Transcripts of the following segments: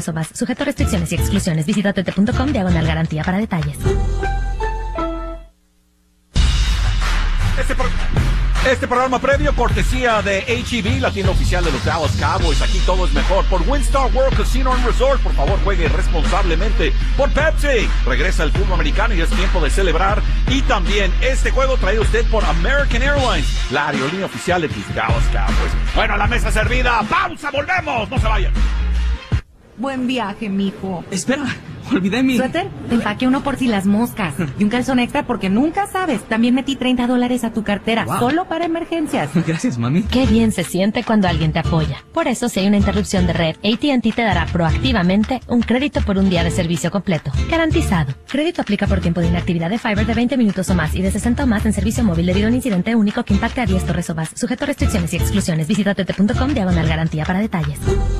Resobas, sujeto a restricciones y exclusiones. Visita tt.com/garantía para detalles. Este programa previo, cortesía de H-E-B, la tienda oficial de los Dallas Cowboys. Aquí todo es mejor. Por WinStar World Casino and Resort, por favor, juegue responsablemente. Por Pepsi, regresa el fútbol americano y es tiempo de celebrar. Y también este juego traído a usted por American Airlines, la aerolínea oficial de tus Dallas Cowboys. Bueno, la mesa servida. ¡Pausa! ¡Volvemos! ¡No se vayan! Buen viaje, mijo. Espera, olvidé mi... ¿Suéter? Te empaqué uno por si las moscas. Y un calzón extra porque nunca sabes. También metí $30 a tu cartera, wow, solo para emergencias. Gracias, mami. Qué bien se siente cuando alguien te apoya. Por eso, si hay una interrupción de red, AT&T te dará proactivamente un crédito por un día de servicio completo. Garantizado. Crédito aplica por tiempo de inactividad de Fiber de 20 minutos o más y de 60 o más en servicio móvil debido a un incidente único que impacte a 10 torres o más. Sujeto a restricciones y exclusiones. Visita tt.com/garantía para detalles.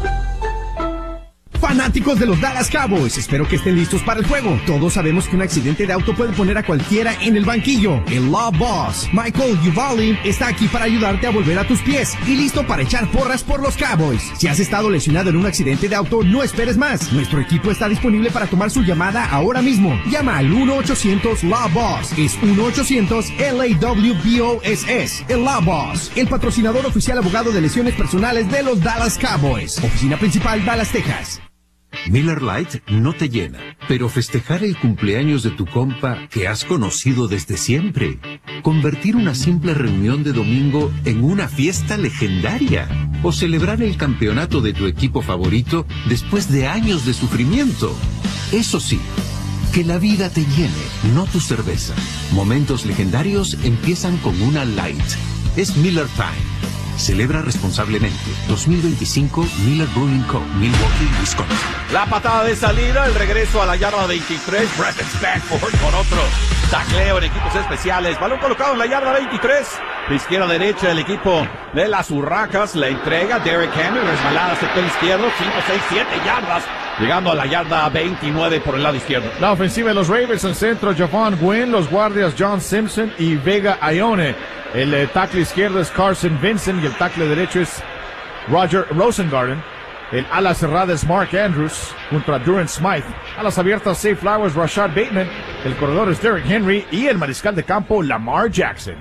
Fanáticos de los Dallas Cowboys, espero que estén listos para el juego. Todos sabemos que un accidente de auto puede poner a cualquiera en el banquillo. El Law Boss, Michael Uvalde, está aquí para ayudarte a volver a tus pies y listo para echar porras por los Cowboys. Si has estado lesionado en un accidente de auto, no esperes más. Nuestro equipo está disponible para tomar su llamada ahora mismo. Llama al 1-800-LAW-BOSS. Es 1-800-LAWBOSS. El Law Boss, el patrocinador oficial abogado de lesiones personales de los Dallas Cowboys. Oficina principal, Dallas, Texas. Miller Lite no te llena, pero festejar el cumpleaños de tu compa que has conocido desde siempre. Convertir una simple reunión de domingo en una fiesta legendaria. O celebrar el campeonato de tu equipo favorito después de años de sufrimiento. Eso sí, que la vida te llene, no tu cerveza. Momentos legendarios empiezan con una Light. Es Miller Time. Celebra responsablemente. 2025 Miller Brewing Co., Milwaukee, Wisconsin. La patada de salida, el regreso a la yarda 23. Brett Stanford con otro tacleo en equipos especiales. Balón colocado en la yarda 23. De izquierda a derecha el equipo de las Urracas. La entrega Derrick Henry, resbalada sector izquierdo. 5, 6, 7 yardas. Llegando a la yarda 29 por el lado izquierdo. La ofensiva de los Ravens en centro, Javon Gwynn. Los guardias John Simpson y Vega Ione. El tackle izquierdo es Carson Vincent y el tackle derecho es Roger Rosengarten. El ala cerrada es Mark Andrews junto a Durant Smythe. Alas abiertas, Zay Flowers, Rashad Bateman. El corredor es Derrick Henry y el mariscal de campo Lamar Jackson.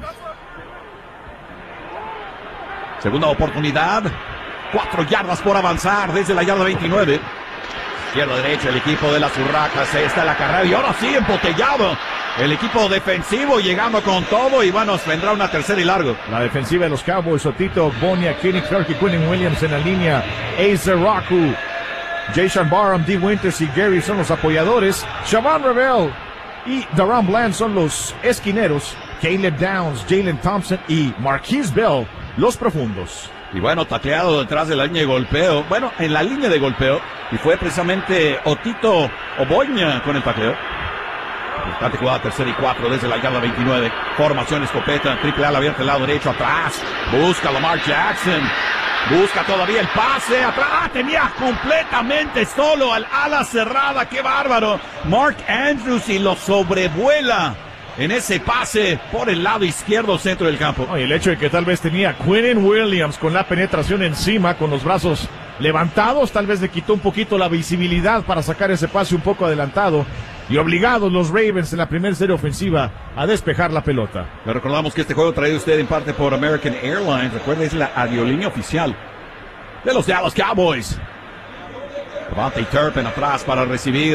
Segunda oportunidad. 4 yardas por avanzar desde la yarda 29. Izquierda derecha el equipo de las Urracas. Está la carrera y ahora sí embotellado. El equipo defensivo llegando con todo y bueno, vendrá una tercera y largo. La defensiva de los Cowboys, Otito, Bonia, Kenny Clark y Quinnen Williams en la línea. Ace Raku, Jason Barham, D. Winters y Gary son los apoyadores. Shavan Revel y Daron Bland son los esquineros. Caleb Downs, Jalen Thompson y Marquise Bell, los profundos. Y bueno, tacleado detrás de la línea de golpeo. Bueno, en la línea de golpeo. Y fue precisamente Otito Oboña con el tacleo. Importante jugada, tercera y 4 desde la yarda 29. Formación escopeta, triple ala abierta al lado derecho, atrás. Busca Lamar Jackson. Busca todavía el pase, atrás. Tenía completamente solo al ala cerrada. ¡Qué bárbaro! Mark Andrews y lo sobrevuela en ese pase por el lado izquierdo centro del campo. Y el hecho de que tal vez tenía Quinnen Williams con la penetración encima, con los brazos levantados, tal vez le quitó un poquito la visibilidad para sacar ese pase un poco adelantado. Y obligados los Ravens en la primera serie ofensiva a despejar la pelota. Le recordamos que este juego traído usted en parte por American Airlines. Recuerde, es la aerolínea oficial de los Dallas Cowboys. Devontae Turpin atrás para recibir.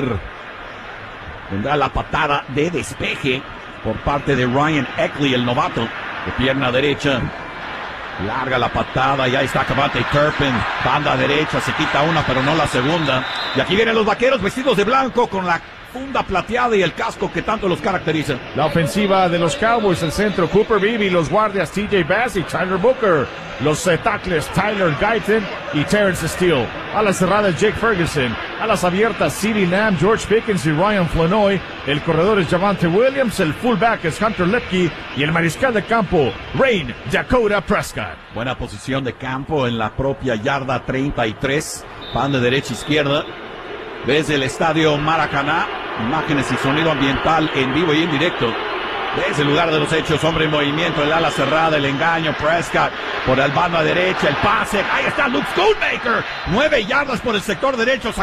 Vendrá la patada de despeje por parte de Ryan Eckley, el novato, de pierna derecha. Larga la patada y ahí está Devontae Turpin. Banda derecha, se quita una pero no la segunda. Y aquí vienen los vaqueros vestidos de blanco con la funda plateada y el casco que tanto los caracteriza. La ofensiva de los Cowboys, el centro Cooper Beebe, los guardias TJ Bass y Tyler Booker. Los tackles Tyler Guyton y Terrence Steele. A las cerradas Jake Ferguson. A las abiertas CeeDee Lamb, George Pickens y Ryan Flanoy. El corredor es Javonte Williams. El fullback es Hunter Lepke. Y el mariscal de campo, Rain Dakota Prescott. Buena posición de campo en la propia yarda 33. Pan de derecha a izquierda. Desde el estadio Maracaná. Imágenes y sonido ambiental en vivo y en directo. Desde el lugar de los hechos, hombre en movimiento, el ala cerrada, el engaño, Prescott por el banda derecha, el pase, ahí está Luke Schoonmaker, 9 yardas por el sector derecho,